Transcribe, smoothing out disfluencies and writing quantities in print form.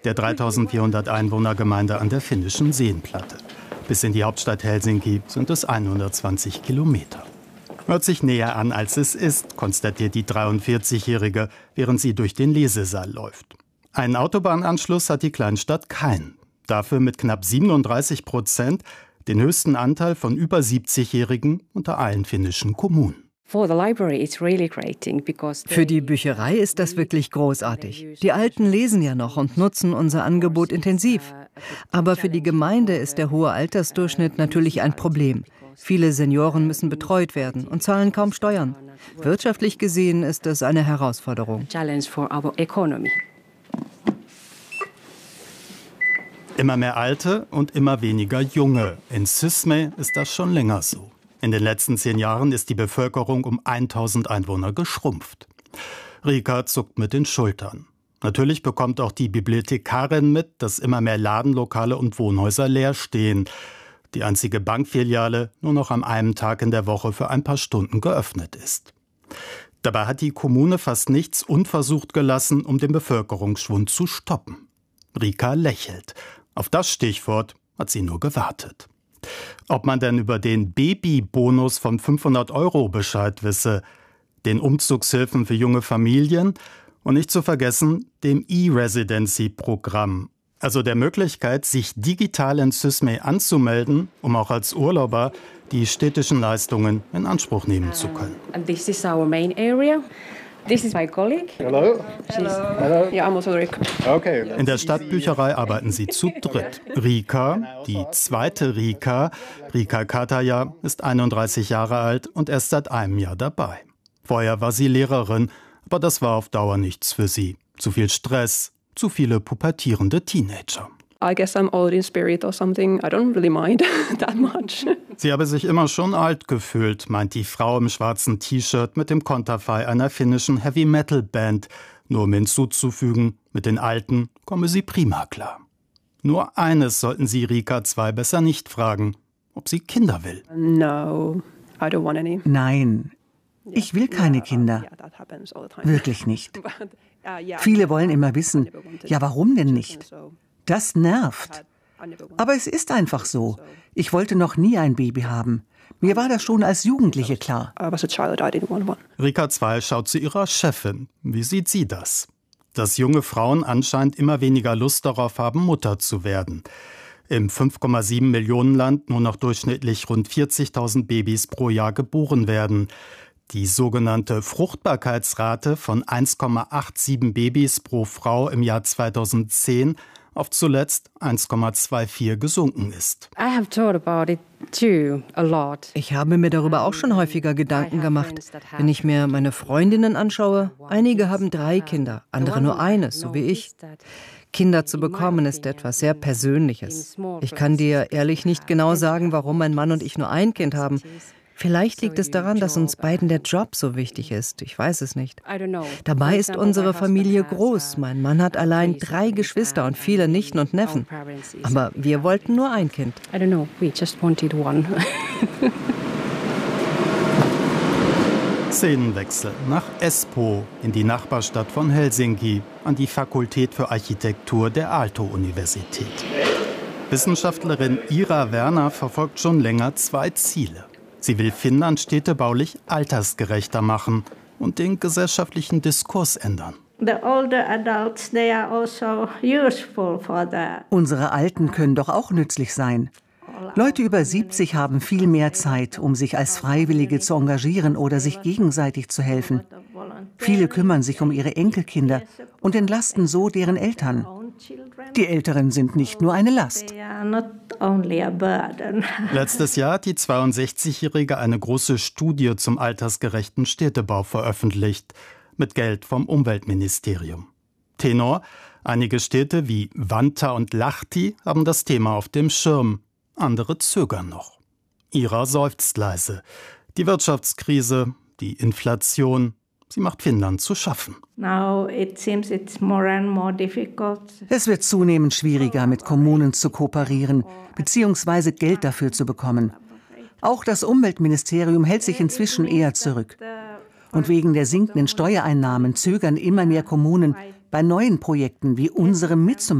der 3400 Einwohnergemeinde an der finnischen Seenplatte. Bis in die Hauptstadt Helsinki sind es 120 Kilometer. Hört sich näher an, als es ist, konstatiert die 43-Jährige, während sie durch den Lesesaal läuft. Einen Autobahnanschluss hat die Kleinstadt keinen. Dafür mit knapp 37% den höchsten Anteil von über 70-Jährigen unter allen finnischen Kommunen. Für die Bücherei ist das wirklich großartig. Die Alten lesen ja noch und nutzen unser Angebot intensiv. Aber für die Gemeinde ist der hohe Altersdurchschnitt natürlich ein Problem. Viele Senioren müssen betreut werden und zahlen kaum Steuern. Wirtschaftlich gesehen ist das eine Herausforderung. Immer mehr Alte und immer weniger Junge. In Sysmä ist das schon länger so. In den letzten 10 Jahren ist die Bevölkerung um 1000 Einwohner geschrumpft. Rika zuckt mit den Schultern. Natürlich bekommt auch die Bibliothekarin mit, dass immer mehr Ladenlokale und Wohnhäuser leer stehen. Die einzige Bankfiliale nur noch an einem Tag in der Woche für ein paar Stunden geöffnet ist. Dabei hat die Kommune fast nichts unversucht gelassen, um den Bevölkerungsschwund zu stoppen. Rika lächelt. Auf das Stichwort hat sie nur gewartet. Ob man denn über den Babybonus von 500 € Bescheid wisse, den Umzugshilfen für junge Familien und nicht zu vergessen dem E-Residency-Programm, also der Möglichkeit, sich digital in Sysmä anzumelden, um auch als Urlauber die städtischen Leistungen in Anspruch nehmen zu können. This is our main area. This is my colleague. Hello. Hello. Yeah, I'm also Rika. Okay. In der Stadtbücherei arbeiten sie zu dritt. Rika, die zweite Rika, Rika Kataja, ist 31 Jahre alt und erst seit einem Jahr dabei. Vorher war sie Lehrerin, aber das war auf Dauer nichts für sie. Zu viel Stress, zu viele pubertierende Teenager. I guess I'm old in spirit or something. I don't really mind that much. Sie habe sich immer schon alt gefühlt, meint die Frau im schwarzen T-Shirt mit dem Konterfei einer finnischen Heavy-Metal-Band. Nur um hinzuzufügen, mit den Alten komme sie prima klar. Nur eines sollten Sie Rika 2 besser nicht fragen, ob sie Kinder will. No, I don't want any. Nein, ich will keine Kinder. Wirklich nicht. Viele wollen immer wissen, ja, warum denn nicht? Das nervt. Aber es ist einfach so. Ich wollte noch nie ein Baby haben. Mir war das schon als Jugendliche klar. Rika 2 schaut zu ihrer Chefin. Wie sieht sie das? Dass junge Frauen anscheinend immer weniger Lust darauf haben, Mutter zu werden. Im 5,7 Millionen Land nur noch durchschnittlich rund 40.000 Babys pro Jahr geboren werden. Die sogenannte Fruchtbarkeitsrate von 1,87 Babys pro Frau im Jahr 2010 auf zuletzt 1,24 gesunken ist. Ich habe mir darüber auch schon häufiger Gedanken gemacht. Wenn ich mir meine Freundinnen anschaue, einige haben 3 Kinder, andere nur eines, so wie ich. Kinder zu bekommen ist etwas sehr Persönliches. Ich kann dir ehrlich nicht genau sagen, warum mein Mann und ich nur ein Kind haben. Vielleicht liegt es daran, dass uns beiden der Job so wichtig ist. Ich weiß es nicht. Dabei ist unsere Familie groß. Mein Mann hat allein 3 Geschwister und viele Nichten und Neffen. Aber wir wollten nur ein Kind. Szenenwechsel nach Espoo in die Nachbarstadt von Helsinki an die Fakultät für Architektur der Aalto-Universität. Wissenschaftlerin Ira Werner verfolgt schon länger 2 Ziele. Sie will Finnland städtebaulich altersgerechter machen und den gesellschaftlichen Diskurs ändern. Unsere Alten können doch auch nützlich sein. Leute über 70 haben viel mehr Zeit, um sich als Freiwillige zu engagieren oder sich gegenseitig zu helfen. Viele kümmern sich um ihre Enkelkinder und entlasten so deren Eltern. Die Älteren sind nicht nur eine Last. Letztes Jahr hat die 62-Jährige eine große Studie zum altersgerechten Städtebau veröffentlicht, mit Geld vom Umweltministerium. Tenor: Einige Städte wie Vantaa und Lahti haben das Thema auf dem Schirm, andere zögern noch. Ira seufzt leise. Die Wirtschaftskrise, die Inflation, sie macht Finnland zu schaffen. Es wird zunehmend schwieriger, mit Kommunen zu kooperieren bzw. Geld dafür zu bekommen. Auch das Umweltministerium hält sich inzwischen eher zurück. Und wegen der sinkenden Steuereinnahmen zögern immer mehr Kommunen, bei neuen Projekten wie unserem mitzumachen.